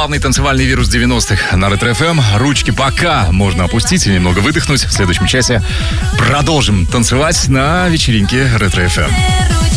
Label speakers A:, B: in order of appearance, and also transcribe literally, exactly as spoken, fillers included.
A: главный танцевальный вирус девяностых на Ретро-эф эм. Ручки пока можно опустить и немного выдохнуть. В следующем часе продолжим танцевать на вечеринке Ретро-эф эм.